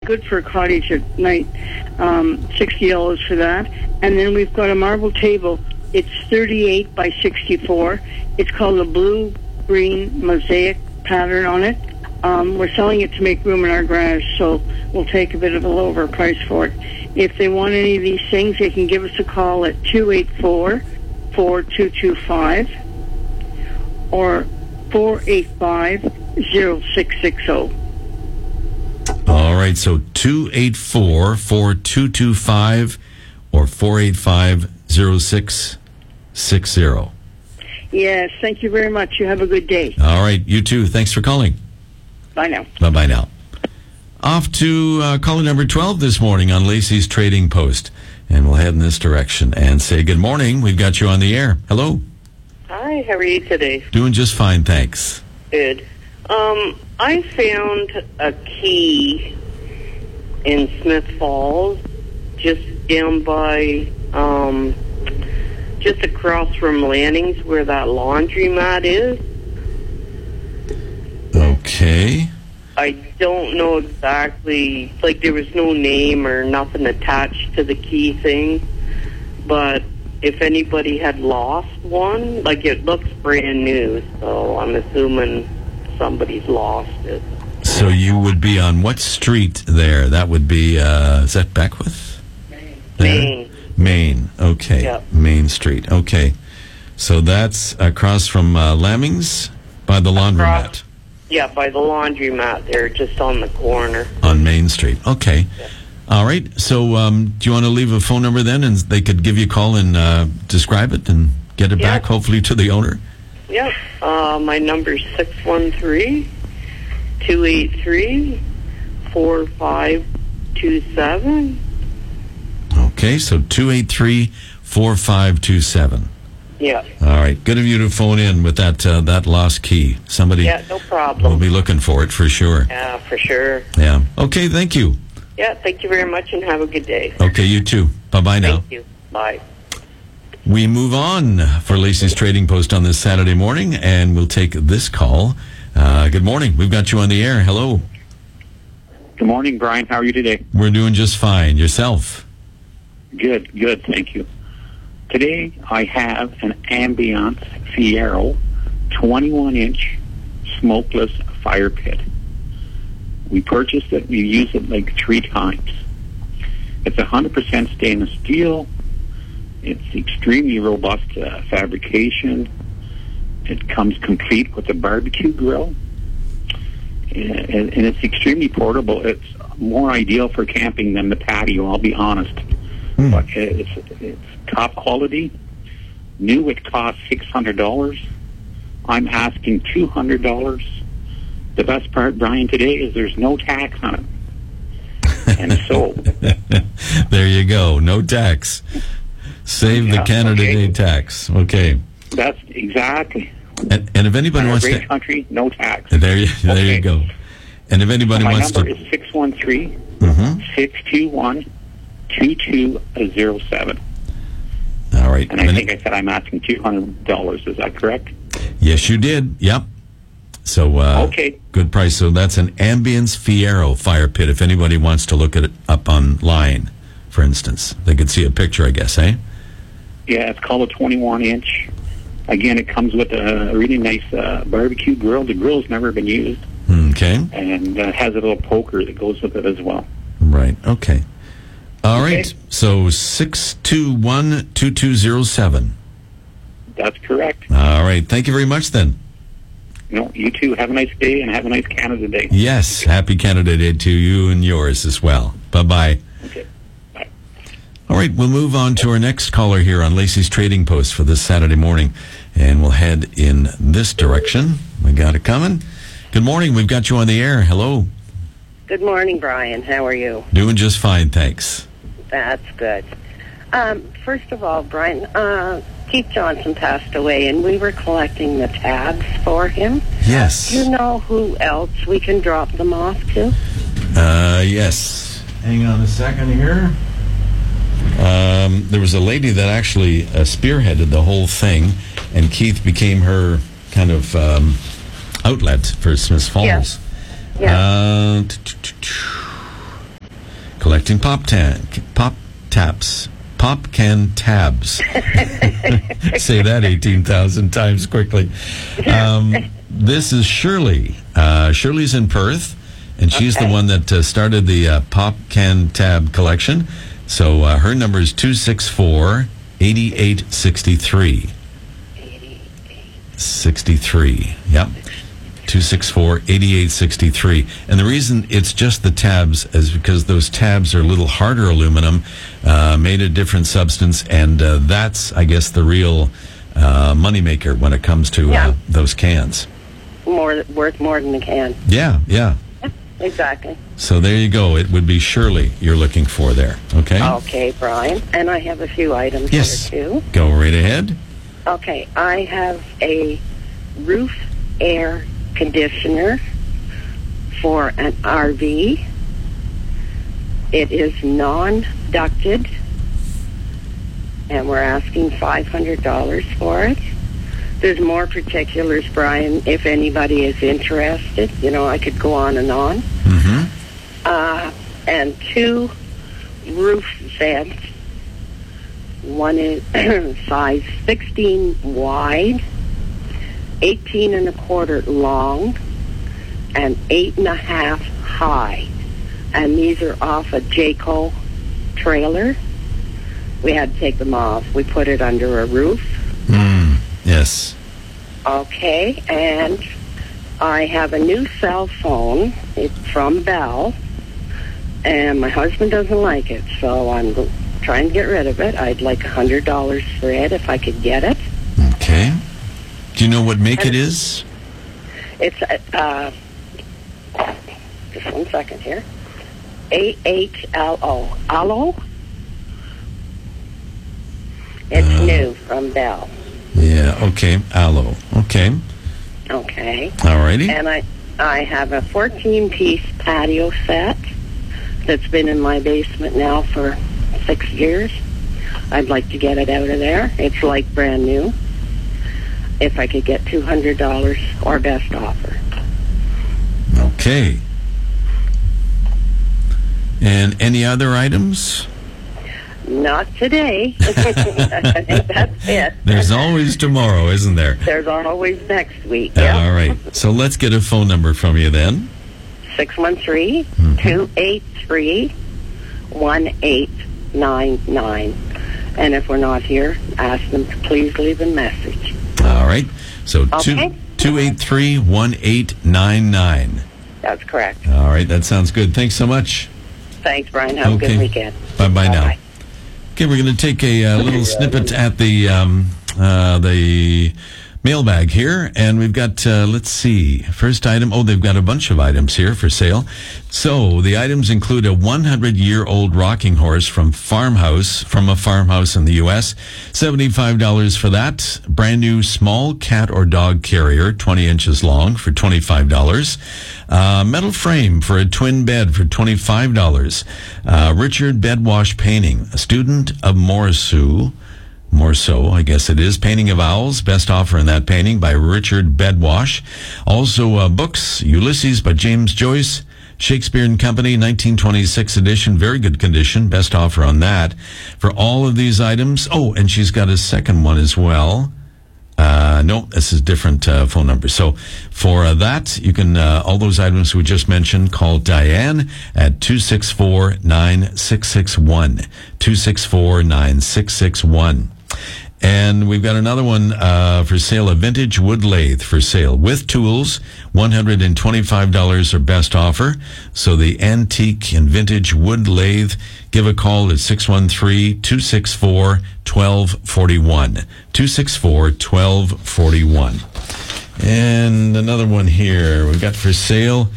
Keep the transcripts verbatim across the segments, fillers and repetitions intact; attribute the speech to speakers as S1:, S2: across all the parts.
S1: good for a cottage at night. Um, sixty dollars for that. And then we've got a marble table. It's thirty-eight by sixty-four. It's called a blue-green mosaic pattern on it. Um, we're selling it to make room in our garage, so we'll take a bit of a lower price for it. If they want any of these things, they can give us a call at two eight four, four two two five or four eight five, zero six six zero.
S2: All right, so two eight four, four two two five or four eight five, zero six six zero.
S1: Yes, thank you very much. You have a good day.
S2: All right, you too. Thanks for calling.
S1: Bye now.
S2: Bye-bye now. Off to uh, caller number twelve this morning on Lacey's Trading Post. And we'll head in this direction and say good morning. We've got you on the air. Hello.
S3: Hi, how are you today?
S2: Doing just fine, thanks.
S3: Good. Um, I found a key in Smith Falls, just down by, um, just across from Lanning's where that laundromat is.
S2: Okay.
S3: I don't know exactly, like there was no name or nothing attached to the key thing, but if anybody had lost one, like it looks brand new, so I'm assuming somebody's lost it.
S2: So you would be on what street there? That would be, uh, is that Beckwith?
S3: Main.
S2: There?
S3: Main.
S2: Main, okay.
S3: Yep.
S2: Main Street, okay. So that's across from uh, Lemmings by the laundromat.
S3: Across, yeah, by the laundromat there, just on the corner.
S2: On Main Street, okay.
S3: Yeah.
S2: All right, so um, do you want to leave a phone number then, and they could give you a call and uh, describe it and get it
S3: Yeah.
S2: back, hopefully, to the owner?
S3: Yep. Uh, my number's six one three, two eight three, four five two seven.
S2: Okay, so two eight three, four five two seven.
S3: Yeah.
S2: All right, good of you to phone in with that uh, that lost key. Somebody
S3: Yeah, no problem.
S2: will be looking for it for sure.
S3: Yeah, for sure.
S2: Yeah. Okay, thank you.
S3: Yeah, thank you very much and have a good day.
S2: Okay, you too. Bye-bye now.
S3: Thank you. Bye.
S2: We move on for Lacey's Trading Post on this Saturday morning, and we'll take this call. Uh, good morning. We've got you on the air. Hello.
S4: Good morning, Brian. How are you today?
S2: We're doing just fine. Yourself?
S4: Good, good. Thank you. Today, I have an Ambiance Fiero twenty-one inch smokeless fire pit. We purchased it. We used it like three times. It's one hundred percent stainless steel. It's extremely robust uh, fabrication. It comes complete with a barbecue grill. And, and it's extremely portable. It's more ideal for camping than the patio, I'll be honest.
S2: Mm.
S4: But it's, it's top quality. New, it costs six hundred dollars. I'm asking two hundred dollars. The best part, Brian, today is there's no tax on it. And so...
S2: There you go. No tax. Save
S4: Yeah,
S2: the Canada
S4: okay.
S2: Day tax. Okay.
S4: That's exactly...
S2: And, and if anybody
S4: In our
S2: wants
S4: great
S2: to...
S4: country, no tax.
S2: There you, there
S4: Okay.
S2: you go. And if anybody
S4: My
S2: wants
S4: number
S2: to...
S4: is six one three,
S2: Mhm.
S4: six two one, two two zero seven.
S2: All right.
S4: And I think I said I'm asking two hundred dollars. Is that correct?
S2: Yes, you did. Yep. So, uh,
S4: Okay.
S2: good price. So that's an Ambience Fiero fire pit. If anybody wants to look at it up online, for instance, they could see a picture, I guess, eh?
S4: Yeah, it's called a twenty-one inch. Again, it comes with a really nice uh, barbecue grill. The grill's never been used.
S2: Okay.
S4: And uh, has a little poker that goes with it as well.
S2: Right. Okay. All
S4: Okay.
S2: right. So six two one, two two zero seven.
S4: That's correct.
S2: All right. Thank you very much then.
S4: No, you too. Have a nice day and have a nice Canada Day.
S2: Yes. Happy Canada Day to you and yours as well. Bye-bye.
S4: Okay. Bye.
S2: All right. We'll move on to our next caller here on Lacey's Trading Post for this Saturday morning. And we'll head in this direction. We got it coming. Good morning. We've got you on the air. Hello.
S5: Good morning, Brian. How are you?
S2: Doing just fine, thanks.
S5: That's good. Um, first of all, Brian, uh, Keith Johnson passed away, and we were collecting the tabs for him.
S2: Yes.
S5: Do you know who else we can drop them off to?
S2: Uh, yes. Hang on a second here. Um, there was a lady that actually uh, spearheaded the whole thing, and Keith became her kind of um, outlet for Smith Falls.
S5: Yeah. Yeah.
S2: Uh, t- t- t- collecting pop tan, pop taps, pop can tabs. Say that eighteen thousand times quickly. Um, this is Shirley. Uh, Shirley's in Perth, and she's
S5: Okay.
S2: the one that uh, started the uh, pop can tab collection. So uh, her number is two six four, eight eight six three. sixty-three, yep. two six four, eight eight six three. And the reason it's just the tabs is because those tabs are a little harder aluminum, uh, made of different substance, and uh, that's, I guess, the real uh, moneymaker when it comes to
S5: Yeah.
S2: uh, those cans.
S5: More worth more than a can.
S2: Yeah, yeah.
S5: Exactly.
S2: So there you go. It would be Shirley you're looking for there, okay?
S5: Okay, Brian. And I have a few items
S2: Yes.
S5: here, too.
S2: Go right ahead.
S5: Okay, I have a roof air conditioner for an R V. It is non-ducted, and we're asking five hundred dollars for it. There's more particulars, Brian, if anybody is interested. You know, I could go on and on.
S2: Mm-hmm.
S5: Uh, and two roof vents. One is size sixteen wide, eighteen and a quarter long, and eight and a half high. And these are off a Jayco trailer. We had to take them off. We put it under a roof.
S2: Mm, yes.
S5: Okay, and I have a new cell phone. It's from Bell, and my husband doesn't like it, so I'm go- trying to get rid of it. I'd like one hundred dollars for it if I could get it.
S2: Okay. Do you know what make it is?
S5: It's, uh, just one second here. A H L O. Allo? It's
S2: Uh.
S5: new from Bell.
S2: Yeah, okay. Aloe. Okay.
S5: Okay.
S2: All righty.
S5: And I, I have a fourteen-piece patio set that's been in my basement now for six years. I'd like to get it out of there. It's like brand new. If I could get two hundred dollars or best offer.
S2: Okay. And any other items?
S5: Not today. I think that's it.
S2: There's always tomorrow, isn't there?
S5: There's always next week. Yeah.
S2: All right. So let's get a phone number from you then.
S5: six one three, two eight three, one eight nine nine. And if we're not here, ask them to please leave a message.
S2: All right. So
S5: Okay.
S2: two eight three, one eight nine nine.
S5: That's correct.
S2: All right. That sounds good. Thanks so much.
S5: Thanks, Brian. Have a
S2: Okay.
S5: good weekend.
S2: Bye-bye now.
S5: Bye-bye.
S2: Okay, we're going to take a uh, little snippet at the um, uh, the mailbag here, and we've got, uh, let's see, first item. Oh, they've got a bunch of items here for sale. So the items include a one hundred year old rocking horse from farmhouse, from a farmhouse in the U S, seventy-five dollars for that. Brand new small cat or dog carrier, twenty inches long, for twenty-five dollars. Uh, metal frame for a twin bed for twenty-five dollars. Uh, Richard Bed Wash Painting, a student of Morrisou. More so, I guess it is. Painting of Owls, best offer in that painting by Richard Bedwash. Also, uh, books, Ulysses by James Joyce, Shakespeare and Company, nineteen twenty-six edition, very good condition, best offer on that. For all of these items, oh, and she's got a second one as well. Uh, no, this is different uh, phone number. So for uh, that, you can, uh, all those items we just mentioned, call Diane at two six four, nine six six one, two six four, nine six six one. And we've got another one uh, for sale, a vintage wood lathe for sale with tools, one hundred twenty-five dollars or best offer. So the antique and vintage wood lathe, give a call at six one three, two six four, one two four one, two six four, one two four one. And another one here we've got for sale,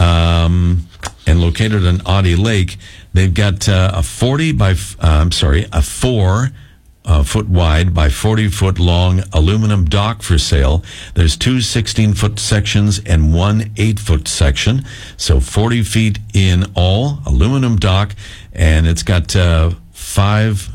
S2: um, and located in Audie Lake. They've got uh, a forty by, uh, I'm sorry, a four Uh, foot wide by forty foot long aluminum dock for sale. There's two sixteen foot sections and one eight foot section. So forty feet in all, aluminum dock, and it's got uh, five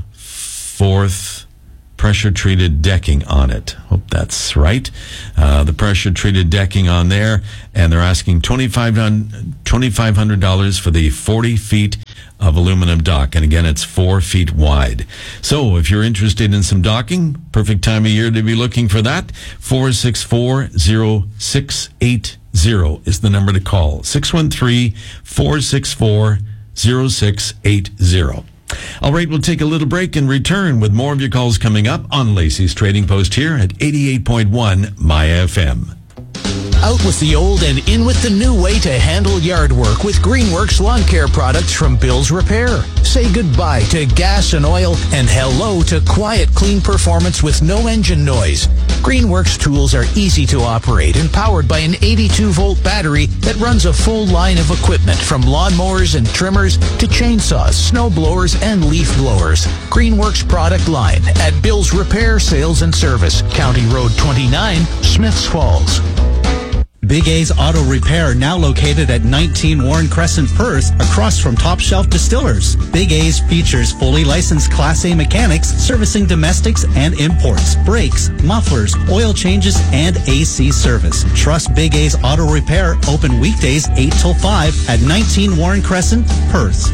S2: fourth pressure treated decking on it. Hope that's right. Uh, the pressure treated decking on there, and they're asking twenty-five hundred dollars for the forty feet of aluminum dock. And again, it's four feet wide. So if you're interested in some docking, perfect time of year to be looking for that. four six four, zero six eight zero is the number to call. six one three, four six four, zero six eight zero. All right, we'll take a little break and return with more of your calls coming up on Lacey's Trading Post here at eighty-eight point one My F M.
S6: Out with the old and in with the new way to handle yard work with Greenworks lawn care products from Bill's Repair. Say goodbye to gas and oil and hello to quiet, clean performance with no engine noise. Greenworks tools are easy to operate and powered by an eighty-two volt battery that runs a full line of equipment from lawnmowers and trimmers to chainsaws, snow blowers, and leaf blowers. Greenworks product line at Bill's Repair Sales and Service, County Road twenty-nine, Smiths Falls.
S7: Big A's Auto Repair, now located at nineteen Warren Crescent, Perth, across from Top Shelf Distillers. Big A's features fully licensed Class A mechanics servicing domestics and imports, brakes, mufflers, oil changes, and A C service. Trust Big A's Auto Repair, open weekdays eight till five at nineteen Warren Crescent, Perth.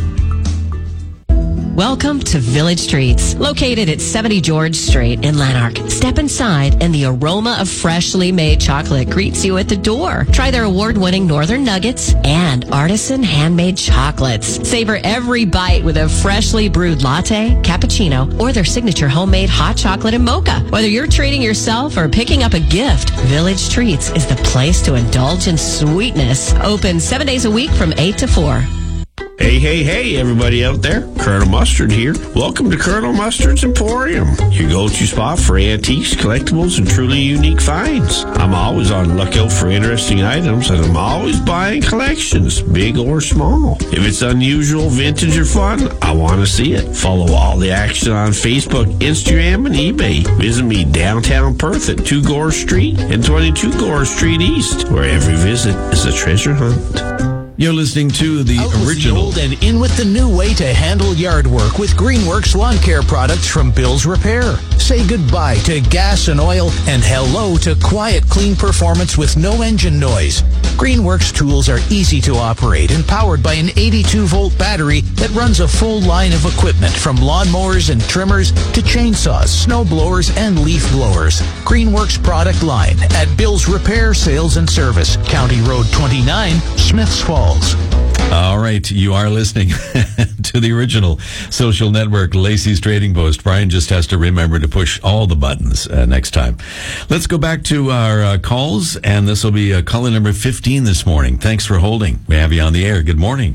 S8: Welcome to Village Treats, located at seventy George Street in Lanark. Step inside and the aroma of freshly made chocolate greets you at the door. Try their award-winning Northern Nuggets and artisan handmade chocolates. Savor every bite with a freshly brewed latte, cappuccino, or their signature homemade hot chocolate and mocha. Whether you're treating yourself or picking up a gift, Village Treats is the place to indulge in sweetness. Open seven days a week from eight to four.
S9: Hey, hey, hey, everybody out there. Colonel Mustard here. Welcome to Colonel Mustard's Emporium, your go-to spot for antiques, collectibles, and truly unique finds. I'm always on the lookout for interesting items, and I'm always buying collections, big or small. If it's unusual, vintage, or fun, I want to see it. Follow all the action on Facebook, Instagram, and eBay. Visit me downtown Perth at two Gore Street and twenty-two Gore Street East, where every visit is a treasure hunt.
S2: You're listening to the
S6: Out with
S2: original.
S6: the old and in with the new way to handle yard work with Greenworks lawn care products from Bill's Repair. Say goodbye to gas and oil and hello to quiet, clean performance with no engine noise. Greenworks tools are easy to operate and powered by an eighty-two volt battery that runs a full line of equipment from lawnmowers and trimmers to chainsaws, snow blowers, and leaf blowers. Greenworks product line at Bill's Repair Sales and Service, County Road twenty-nine, Smiths Falls.
S2: All right, you are listening to the original social network, Lacey's Trading Post. Brian just has to remember to push all the buttons uh, next time. Let's go back to our uh, calls, and this will be uh, caller number fifteen this morning. Thanks for holding. We have you on the air. Good morning.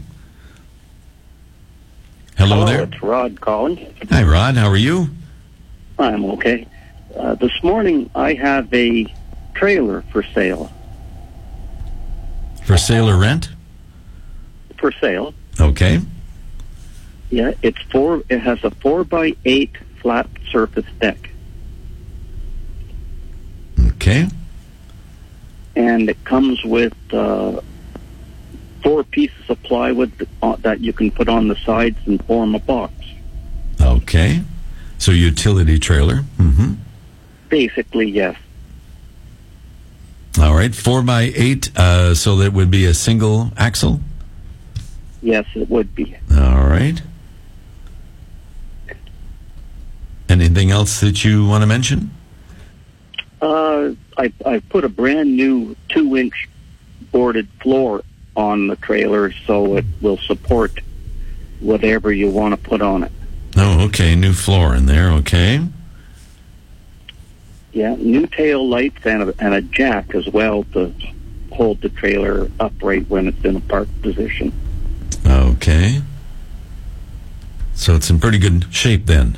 S2: Hello,
S4: Hello
S2: there.
S4: It's Rod calling.
S2: Hi, Rod. How are you?
S4: I'm okay. Uh, this morning I have a trailer for sale.
S2: For sale or rent?
S4: For sale.
S2: Okay.
S4: Yeah, it's four. It has a four by eight flat surface deck,
S2: Okay.
S4: and it comes with uh, four pieces of plywood that, uh, that you can put on the sides and form a box.
S2: Okay. So utility trailer. Mm-hmm.
S4: Basically, yes.
S2: All right. Four by eight. Uh, so that would be a single axle.
S4: Yes, it would be.
S2: All right. Anything else that you want to mention?
S4: Uh, I, I put a brand new two-inch boarded floor on the trailer so it will support whatever you want to put on it.
S2: Oh, okay. New floor in there. Okay.
S4: Yeah, new tail lights and a, and a jack as well to hold the trailer upright when it's in a parked position.
S2: Okay. So it's in pretty good shape then.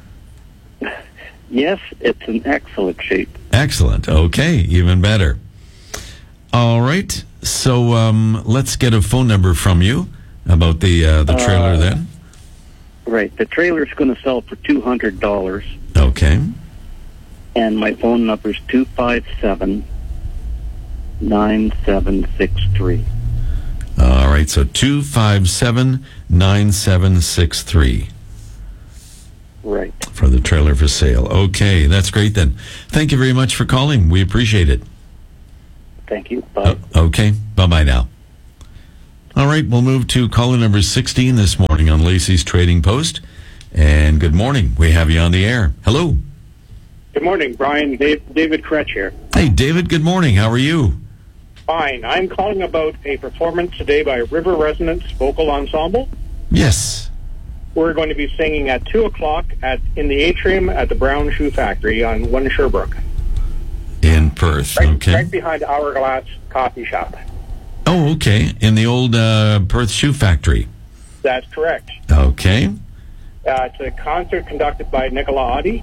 S4: Yes, it's in excellent shape.
S2: Excellent. Okay, even better. All right. So um, let's get a phone number from you about the uh, the trailer
S4: Uh,
S2: then.
S4: Right, the trailer's going to sell for two hundred dollars,
S2: Okay.
S4: and my phone number is two five seven, nine seven six three.
S2: All right. So two five seven nine seven six three.
S4: Right.
S2: For the trailer for sale. Okay, that's great then. Thank you very much for calling. We appreciate it.
S4: Thank you. Bye.
S2: Uh, okay, bye-bye now. All right, we'll move to caller number sixteen this morning on Lacey's Trading Post. And good morning. We have you on the air. Hello.
S10: Good morning, Brian. Dave, David Kretsch here.
S2: Hey, David, good morning. How are you?
S10: Fine. I'm calling about a performance today by River Resonance Vocal Ensemble.
S2: Yes.
S10: We're going to be singing at two o'clock at in the atrium at the Brown Shoe Factory on one Sherbrooke.
S2: In Perth,
S10: right,
S2: okay.
S10: Right behind Hourglass Coffee Shop.
S2: Oh, okay. In the old uh, Perth Shoe Factory.
S10: That's correct.
S2: Okay.
S10: Uh, it's a concert conducted by Nicola Audi.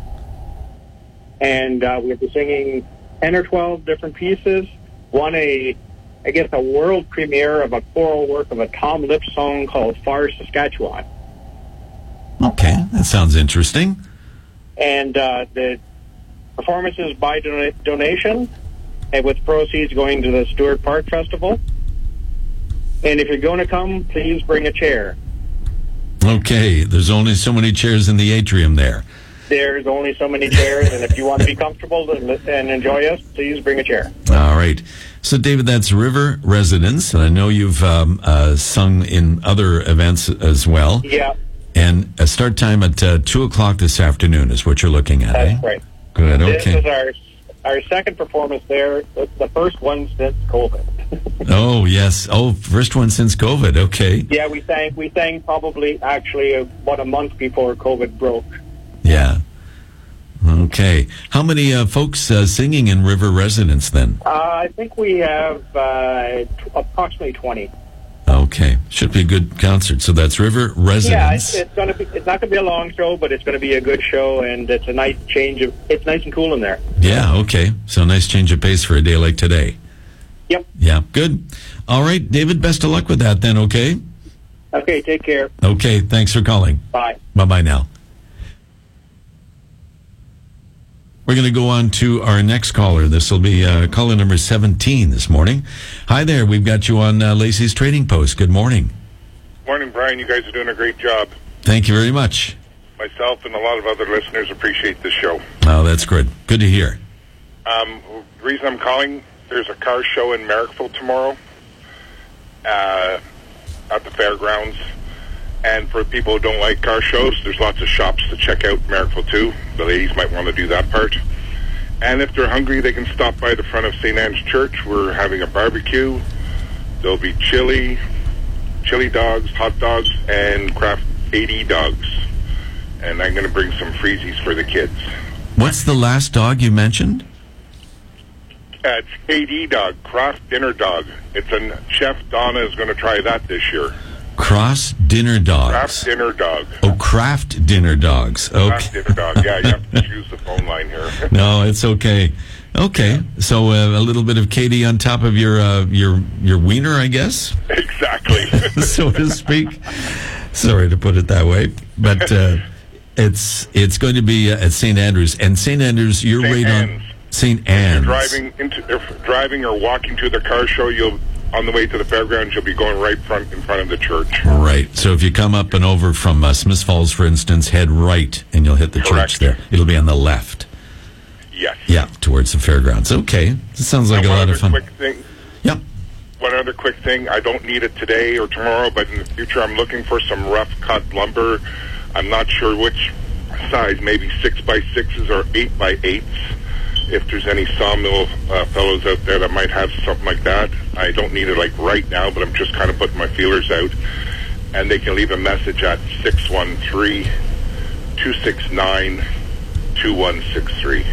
S10: And uh, we'll be singing ten or twelve different pieces. One, a, I guess, a world premiere of a choral work of a Tom Lips song called Far Saskatchewan.
S2: Okay, that sounds interesting.
S10: And uh, the performance is by don- donation, and with proceeds going to the Stewart Park Festival. And if you're going to come, please bring a chair.
S2: Okay, there's only so many chairs in the atrium there.
S10: There's only so many chairs, and if you want to be comfortable and, and enjoy us, please bring a chair.
S2: All right. So, David, that's River Residence, and I know you've um, uh, sung in other events as well.
S10: Yeah.
S2: And a start time at uh, two o'clock this afternoon is what you're looking at,
S10: That's
S2: eh?
S10: right.
S2: Good, okay.
S10: This is our our second performance there. It's the first one since COVID.
S2: Oh, yes. Oh, first one since COVID, okay.
S10: Yeah, we sang, we sang probably actually about a month before COVID broke.
S2: Yeah. Okay. How many uh, folks uh, singing in River Residence then?
S10: Uh, I think we have uh, t- approximately twenty.
S2: Okay. Should be a good concert. So that's River Residence.
S10: Yeah, it's, it's going to be. It's not going to be a long show, but it's going to be a good show, and it's a nice change of. It's nice and cool in there.
S2: Yeah. Okay. So nice change of pace for a day like today.
S10: Yep.
S2: Yeah. Good. All right, David. Best of luck with that then. Okay.
S10: Okay. Take care.
S2: Okay. Thanks for calling.
S10: Bye.
S2: Bye. Bye. Now. We're going to go on to our next caller. This will be uh, caller number seventeen this morning. Hi there. We've got you on uh, Lacey's Trading Post. Good morning.
S11: Morning, Brian. You guys are doing a great job.
S2: Thank you very much.
S11: Myself and a lot of other listeners appreciate this show.
S2: Oh, that's good. Good to hear.
S11: Um, the reason I'm calling, there's a car show in Merrickville tomorrow uh, at the fairgrounds. And for people who don't like car shows, there's lots of shops to check out Merrickville too. The ladies might want to do that part. And if they're hungry, they can stop by the front of Saint Anne's Church. We're having a barbecue. There'll be chili, chili dogs, hot dogs, and Kraft A D dogs. And I'm going to bring some freezies for the kids.
S2: What's the last dog you mentioned?
S11: Uh, it's A D dog, Kraft Dinner Dog. It's a Chef Donna is going to try that this year.
S2: Cross Dinner Dogs.
S11: Kraft Dinner Dog.
S2: Oh, Kraft Dinner Dogs. Okay.
S11: Kraft Dinner Dog. Yeah, you have to choose the phone line here.
S2: No, it's okay. Okay, so uh, a little bit of Katie on top of your uh, your your wiener, I guess.
S11: Exactly.
S2: So to speak. Sorry to put it that way, but uh, it's it's going to be uh, at Saint Andrews, and Saint Andrews, you're
S11: Saint
S2: right
S11: Anne's.
S2: on Saint Anne's.
S11: If you're driving into, if driving or walking to the car show, you'll on the way to the fairgrounds, you'll be going right front in front of the church.
S2: Right. So if you come up and over from uh, Smiths Falls, for instance, head right, and you'll hit the
S11: Correct.
S2: church there. It'll be on the left.
S11: Yes.
S2: Yeah, towards the fairgrounds. Okay. This sounds like
S11: Now,
S2: a
S11: one
S2: lot
S11: other
S2: of fun.
S11: Quick thing.
S2: Yep.
S11: One other quick thing. I don't need it today or tomorrow, but in the future, I'm looking for some rough cut lumber. I'm not sure which size, maybe six by sixes or eight by eights. If there's any sawmill uh, fellows out there that might have something like that, I don't need it like right now, but I'm just kind of putting my feelers out. And they can leave a message at six one three, two six nine, two one six three.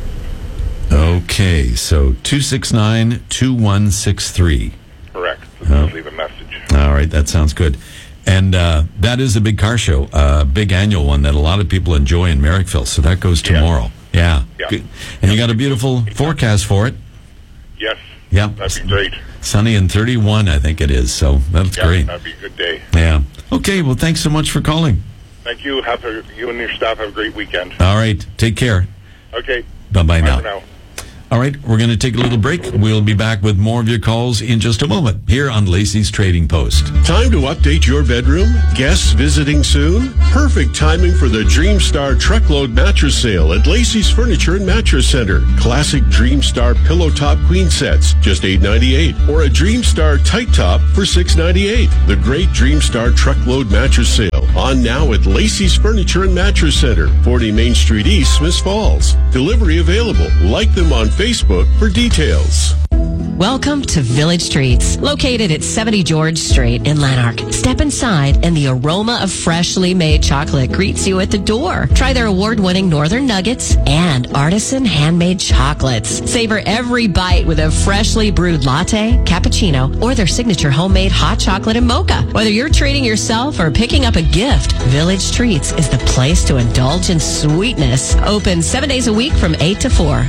S2: Okay, so two six nine, two one six three.
S11: Correct. So
S2: Oh.
S11: just leave a message.
S2: All right, that sounds good. And uh, that is a big car show, a uh, big annual one that a lot of people enjoy in Merrickville. So that goes tomorrow. Yeah.
S11: Yeah.
S2: Good. And you got a beautiful forecast for it.
S11: Yes.
S2: Yeah.
S11: That'd be great.
S2: Sunny and thirty-one, I think it is. So that's
S11: Yeah,
S2: great.
S11: that'd be a good day.
S2: Yeah. Okay, well, thanks so much for calling.
S11: Thank you. Have a, you and your staff have a great weekend.
S2: All right, take care.
S11: Okay.
S2: Bye-bye
S11: Bye
S2: now.
S11: for now.
S2: All right, we're going to take a little break. We'll be back with more of your calls in just a moment here on Lacey's Trading Post.
S12: Time to update your bedroom? Guests visiting soon? Perfect timing for the Dreamstar Truckload Mattress Sale at Lacey's Furniture and Mattress Center. Classic Dreamstar Pillow Top Queen Sets, just eight ninety-eight, or a Dreamstar Tight Top for six ninety-eight. The great Dreamstar Truckload Mattress Sale on now at Lacey's Furniture and Mattress Center, forty Main Street East, Smiths Falls. Delivery available. Like them on Facebook for details.
S8: Welcome to Village Treats, located at seventy George Street in Lanark. Step inside and the aroma of freshly made chocolate greets you at the door. Try their award-winning Northern Nuggets and artisan handmade chocolates. Savor every bite with a freshly brewed latte, cappuccino, or their signature homemade hot chocolate and mocha. Whether you're treating yourself or picking up a gift, Village Treats is the place to indulge in sweetness. Open seven days a week from eight to four.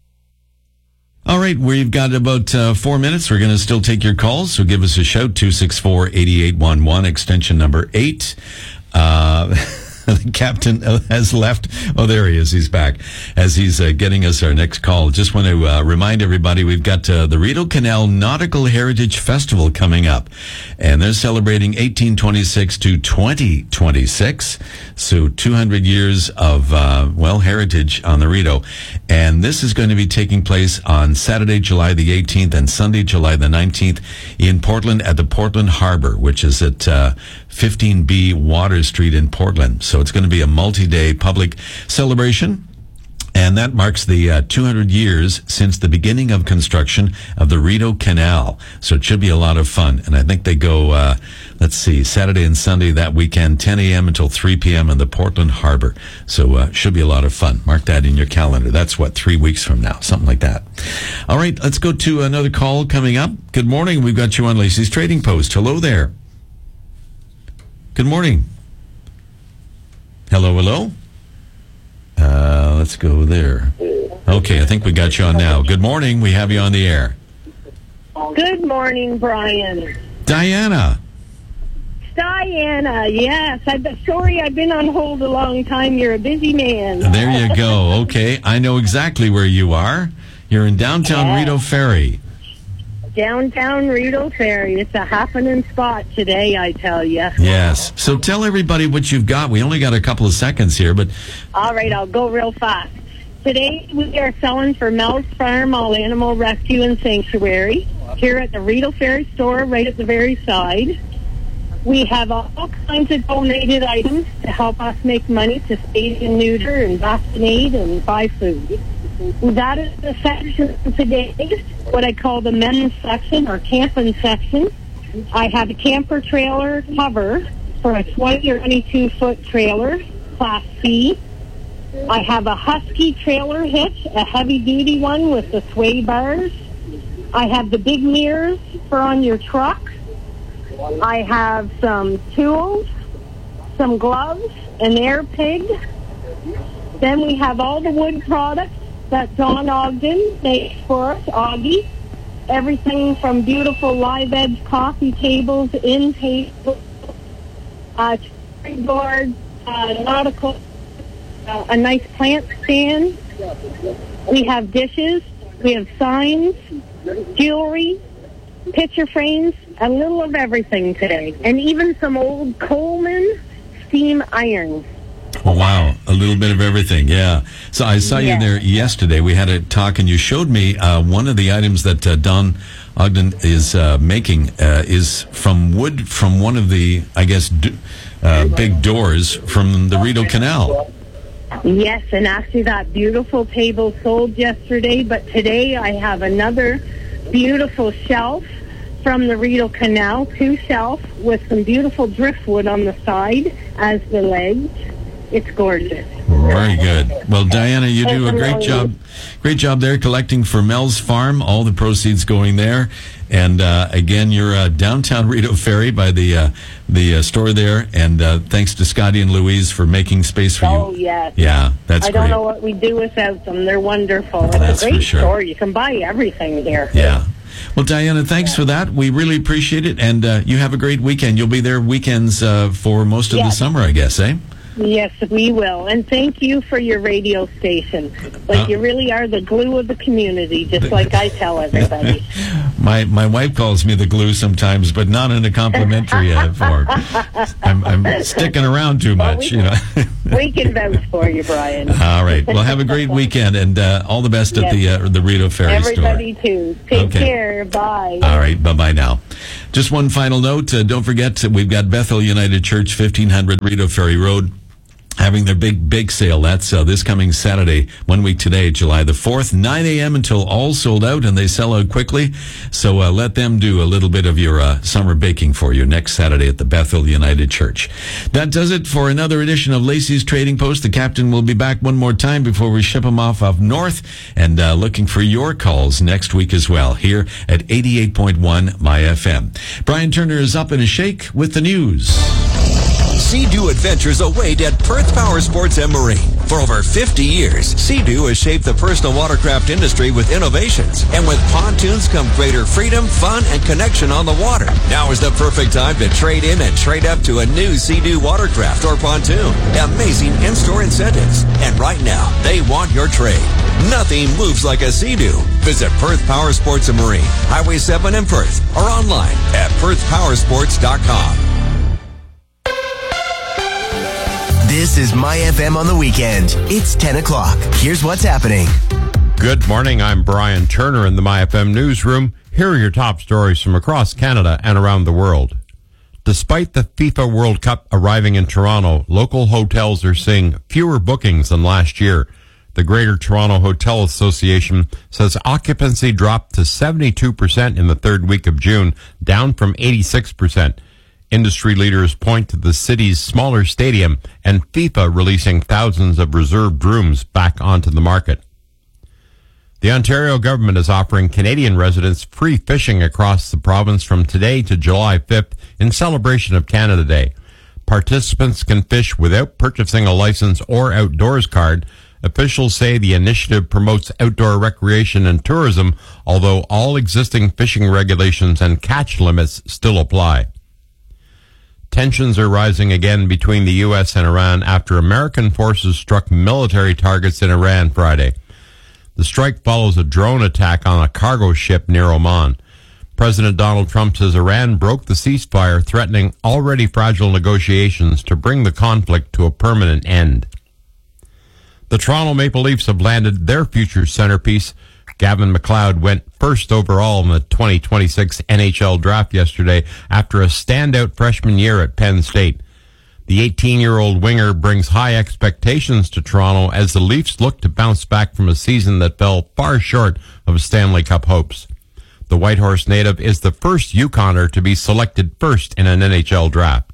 S2: All right, we've got about uh, four minutes. We're going to still take your calls, so give us a shout, two six four, eight eight one one, extension number eight. Uh, the captain has left. Oh, there he is. He's back as he's uh, getting us our next call. Just want to uh, remind everybody we've got uh, the Rideau Canal Nautical Heritage Festival coming up, and they're celebrating eighteen twenty-six to twenty twenty-six, so two hundred years of, uh, well, heritage on the Rideau. And this is going to be taking place on Saturday, July the eighteenth and Sunday, July the nineteenth in Portland at the Portland Harbor, which is at uh, fifteen B Water Street in Portland. So it's going to be a multi-day public celebration. And that marks the uh, two hundred years since the beginning of construction of the Rideau Canal. So it should be a lot of fun. And I think they go, uh, let's see, Saturday and Sunday that weekend, ten a.m. until three p.m. in the Portland Harbor. So uh, should be a lot of fun. Mark that in your calendar. That's, what, three weeks from now, something like that. All right, let's go to another call coming up. Good morning. We've got you on Lacey's Trading Post. Hello there. Good morning. Hello, hello. Uh, let's go there. Okay, I think we got you on now. Good morning. We have you on the air.
S13: Good morning, Brian.
S2: Diana.
S13: Diana, yes. I'm sorry I've been on hold a long time. You're a busy man.
S2: There you go. Okay, I know exactly where you are. You're in downtown yes. Rideau Ferry.
S13: Downtown Rideau Ferry. It's a happening spot today, I tell you.
S2: Yes. So tell everybody what you've got. We only got a couple of seconds here, but...
S13: All right, I'll go real fast. Today, we are selling for Mel's Farm All Animal Rescue and Sanctuary here at the Rideau Ferry store right at the very side. We have all kinds of donated items to help us make money to spay and neuter and vaccinate and buy food. We've added a section today, what I call the men's section or camping section. I have a camper trailer cover for a twenty or twenty-two foot trailer, Class C. I have a Husky trailer hitch, a heavy duty one with the sway bars. I have the big mirrors for on your truck. I have some tools, some gloves, an air pig. Then we have all the wood products that Don Ogden makes for us, Augie. Everything from beautiful live edge coffee tables, in tables, uh, board, uh, nautical, uh, a nice plant stand. We have dishes, we have signs, jewelry, picture frames, a little of everything today. And even some old Coleman steam irons.
S2: Oh, wow. A little bit of everything, yeah. So I saw you
S13: yes.
S2: there yesterday. We had a talk, and you showed me uh, one of the items that uh, Don Ogden is uh, making uh, is from wood from one of the, I guess, d- uh, big doors from the Rideau Canal.
S13: Yes, and actually that beautiful table sold yesterday, but today I have another beautiful shelf from the Rideau Canal, two shelves with some beautiful driftwood on the side as the legs. It's gorgeous.
S2: Very good. Well, Diana, you do a great job. Great job there collecting for Mel's Farm. All the proceeds going there. And uh, again, you're uh, downtown Rideau Ferry by the uh, the uh, store there. And uh, thanks to Scotty and Louise for making space for you.
S13: Oh, yes.
S2: Yeah, that's
S13: I
S2: great.
S13: I don't know what we do without them. They're wonderful. It's
S2: That's
S13: a great
S2: for sure.
S13: store. You can buy everything here.
S2: Yeah. Well, Diana, thanks for that. We really appreciate it. And uh, you have a great weekend. You'll be there weekends uh, for most of
S13: yes.
S2: the summer, I guess, eh?
S13: Yes, we will. And thank you for your radio station. Like, uh, you really are the glue of the community, just like I tell everybody.
S2: My my wife calls me the glue sometimes, but not in a complimentary uh, form. I'm, I'm sticking around too much, well, we,
S13: you know. We can vouch for you, Brian.
S2: All right. Well, have a great weekend, and uh, all the best at yes. the uh, the Rideau Ferry
S13: Everybody
S2: store.
S13: Everybody, too. Take
S2: okay.
S13: care. Bye.
S2: All right. Bye-bye now. Just one final note. Uh, don't forget, we've got Bethel United Church, fifteen hundred Rideau Ferry Road, having their big, big sale. That's uh, this coming Saturday, one week today, July the fourth, nine a.m. until all sold out, and they sell out quickly. So uh, let them do a little bit of your uh, summer baking for you next Saturday at the Bethel United Church. That does it for another edition of Lacey's Trading Post. The captain will be back one more time before we ship him off up north, and uh, looking for your calls next week as well, here at eighty-eight point one My F M. Brian Turner is up in a shake with the news.
S14: Sea-Doo Adventures await at Perth Power Sports and Marine. For over fifty years, Sea-Doo has shaped the personal watercraft industry with innovations. And with pontoons come greater freedom, fun, and connection on the water. Now is the perfect time to trade in and trade up to a new Sea-Doo watercraft or pontoon. Amazing in-store incentives. And right now, they want your trade. Nothing moves like a Sea-Doo. Visit Perth Power Sports and Marine, Highway seven in Perth, or online at perth power sports dot com.
S15: This is My F M on the weekend. It's ten o'clock. Here's what's happening.
S16: Good morning. I'm Brian Turner in the My F M newsroom. Here are your top stories from across Canada and around the world. Despite the FIFA World Cup arriving in Toronto, local hotels are seeing fewer bookings than last year. The Greater Toronto Hotel Association says occupancy dropped to seventy-two percent in the third week of June, down from eighty-six percent. Industry leaders point to the city's smaller stadium and FIFA releasing thousands of reserved rooms back onto the market. The Ontario government is offering Canadian residents free fishing across the province from today to July fifth in celebration of Canada Day. Participants can fish without purchasing a license or outdoors card. Officials say the initiative promotes outdoor recreation and tourism, although all existing fishing regulations and catch limits still apply. Tensions are rising again between the U S and Iran after American forces struck military targets in Iran Friday. The strike follows a drone attack on a cargo ship near Oman. President Donald Trump says Iran broke the ceasefire, threatening already fragile negotiations to bring the conflict to a permanent end. The Toronto Maple Leafs have landed their future centerpiece. Gavin McLeod went first overall in the twenty twenty-six N H L draft yesterday after a standout freshman year at Penn State. The eighteen-year-old winger brings high expectations to Toronto as the Leafs look to bounce back from a season that fell far short of Stanley Cup hopes. The Whitehorse native is the first Yukoner to be selected first in an N H L draft.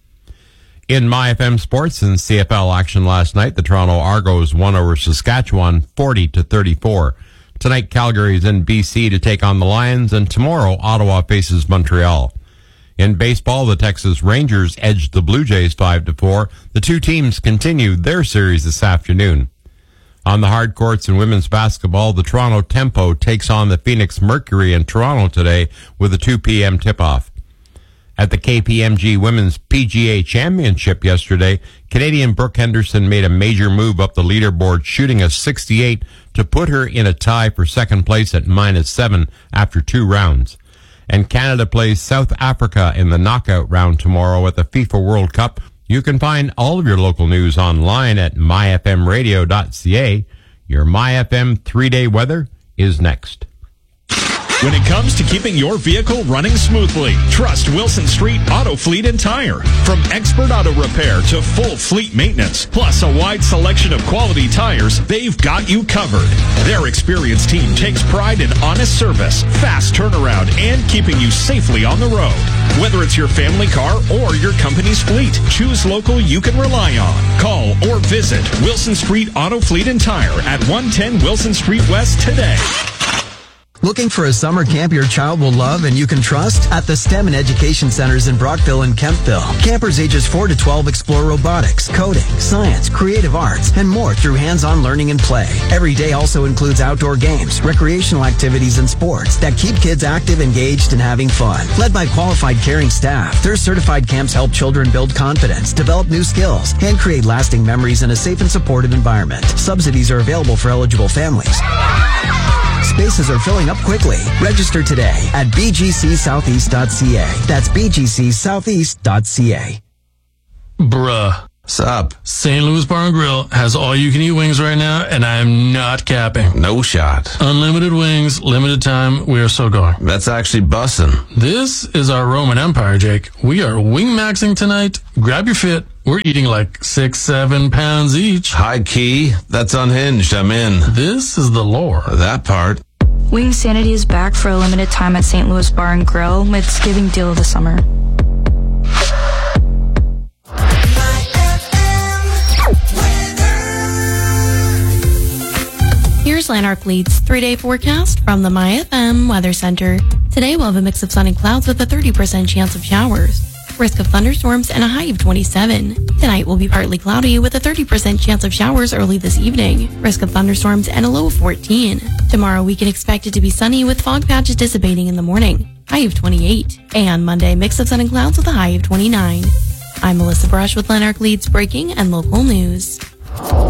S16: In My F M Sports and C F L action last night, the Toronto Argos won over Saskatchewan forty to thirty-four. Tonight, Calgary is in B C to take on the Lions, and tomorrow, Ottawa faces Montreal. In baseball, the Texas Rangers edged the Blue Jays five to four. The two teams continue their series this afternoon. On the hard courts in women's basketball, the Toronto Tempo takes on the Phoenix Mercury in Toronto today with a two p.m. tip-off. At the K P M G Women's P G A Championship yesterday, Canadian Brooke Henderson made a major move up the leaderboard, shooting a sixty-eight to put her in a tie for second place at minus seven after two rounds. And Canada plays South Africa in the knockout round tomorrow at the FIFA World Cup. You can find all of your local news online at my f m radio dot c a. Your My F M three-day weather is next.
S17: When it comes to keeping your vehicle running smoothly, trust Wilson Street Auto Fleet and Tire. From expert auto repair to full fleet maintenance, plus a wide selection of quality tires, they've got you covered. Their experienced team takes pride in honest service, fast turnaround, and keeping you safely on the road. Whether it's your family car or your company's fleet, choose local you can rely on. Call or visit Wilson Street Auto Fleet and Tire at one ten Wilson Street West today.
S18: Looking for a summer camp your child will love and you can trust? At the STEM and Education Centers in Brockville and Kempville, campers ages four to twelve explore robotics, coding, science, creative arts, and more through hands-on learning and play. Every day also includes outdoor games, recreational activities, and sports that keep kids active, engaged, and having fun. Led by qualified, caring staff, their certified camps help children build confidence, develop new skills, and create lasting memories in a safe and supportive environment. Subsidies are available for eligible families. Spaces are filling up quickly. Register today at b g c southeast dot c a. That's b g c southeast dot c a.
S19: Bruh.
S20: Sup?
S19: Saint Louis Bar and Grill has all-you-can-eat wings right now, and I am not capping.
S20: No shot.
S19: Unlimited wings, limited time. We are so going.
S20: That's actually bussin'.
S19: This is our Roman Empire, Jake. We are wing-maxing tonight. Grab your fit. We're eating like six, seven pounds each.
S20: High key. That's unhinged. I'm in.
S19: This is the lore.
S20: That part.
S21: Wing Sanity is back for a limited time at Saint Louis Bar and Grill with Giving Deal of the Summer.
S22: Here's Lanark Leeds three-day forecast from the My F M Weather Center. Today we'll have a mix of sun and clouds with a thirty percent chance of showers. Risk of thunderstorms and a high of twenty-seven. Tonight will be partly cloudy with a thirty percent chance of showers early this evening. Risk of thunderstorms and a low of fourteen. Tomorrow we can expect it to be sunny with fog patches dissipating in the morning. High of twenty-eight. And Monday, mix of sun and clouds with a high of twenty-nine. I'm Melissa Brush with Lanark Leeds breaking and local news.